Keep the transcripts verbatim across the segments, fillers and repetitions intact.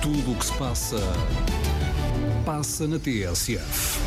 Tudo o que se passa, passa na T S F.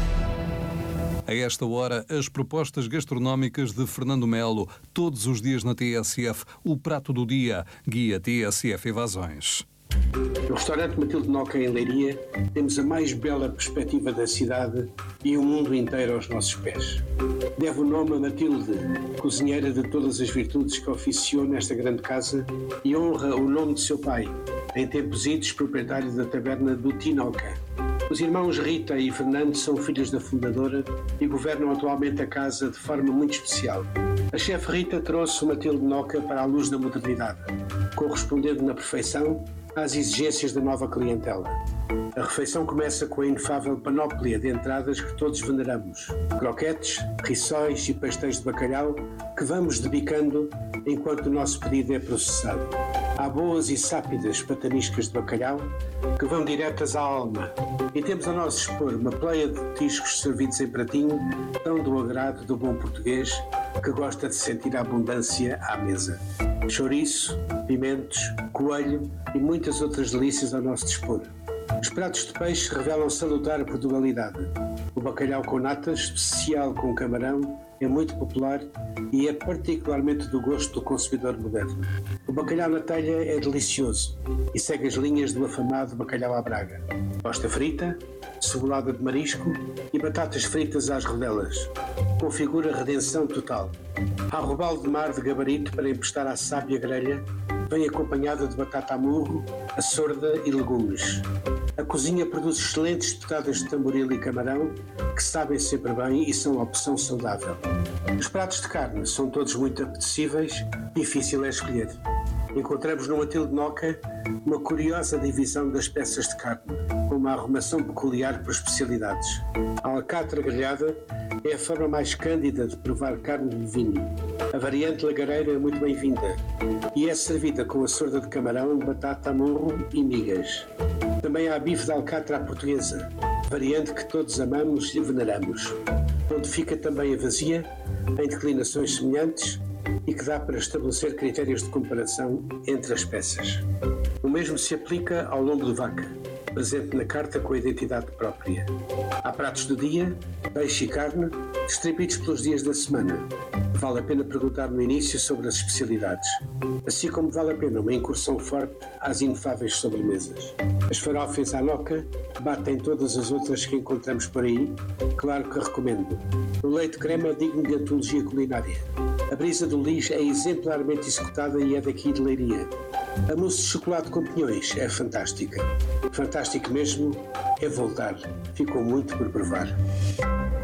A esta hora, as propostas gastronómicas de Fernando Melo. Todos os dias na T S F, o prato do dia. Guia T S F Evasões. No restaurante Matilde Noca, em Leiria, temos a mais bela perspectiva da cidade e o mundo inteiro aos nossos pés. Deve o nome a Matilde, cozinheira de todas as virtudes que oficiou nesta grande casa, e honra o nome de seu pai, em tempos idos proprietário da taberna do Tinoca. Os irmãos Rita e Fernando são filhos da fundadora e governam atualmente a casa de forma muito especial. A chefe Rita trouxe o Matilde Noca para a luz da modernidade, correspondendo na perfeição às exigências da nova clientela. A refeição começa com a inefável panóplia de entradas que todos veneramos. Croquetes, rissóis e pastéis de bacalhau que vamos debicando enquanto o nosso pedido é processado. Há boas e sápidas pataniscas de bacalhau que vão diretas à alma. E temos a nosso dispor uma pleia de petiscos servidos em pratinho, tão do agrado do bom português que gosta de sentir a abundância à mesa. Chouriço, pimentos, coelho e muitas outras delícias ao nosso dispor. Os pratos de peixe revelam salutar Portugalidade. O bacalhau com natas, especial com camarão, é muito popular e é particularmente do gosto do consumidor moderno. O bacalhau na telha é delicioso e segue as linhas do afamado bacalhau à Braga. Posta frita, cebolada de marisco e batatas fritas às rodelas. Configura redenção total. Há robalo de mar de gabarito para emprestar à sábia grelha, vem acompanhada de batata a murro, a sorda e legumes. A cozinha produz excelentes petadas de tamboril e camarão, que sabem sempre bem e são opção saudável. Os pratos de carne são todos muito apetecíveis, difícil é escolher. Encontramos no Matilde Noca uma curiosa divisão das peças de carne, com uma arrumação peculiar por especialidades. A alcatra grelhada é a forma mais cândida de provar carne de vinho. A variante lagareira é muito bem-vinda e é servida com a sorda de camarão, batata a murro e migas. Também há bife de alcatra à portuguesa, variante que todos amamos e veneramos, onde fica também a vazia, em declinações semelhantes, e que dá para estabelecer critérios de comparação entre as peças. O mesmo se aplica ao lombo de vaca, presente na carta com a identidade própria. Há pratos do dia, peixe e carne, distribuídos pelos dias da semana. Vale a pena perguntar no início sobre as especialidades, assim como vale a pena uma incursão forte às inefáveis sobremesas. As farofas à noca batem todas as outras que encontramos por aí, claro que recomendo. O leite creme é digno de antologia culinária. A brisa do Lis é exemplarmente executada e é daqui de Leiria. A mousse de chocolate com pinhões é fantástica. Fantástico mesmo é voltar. Ficou muito por provar.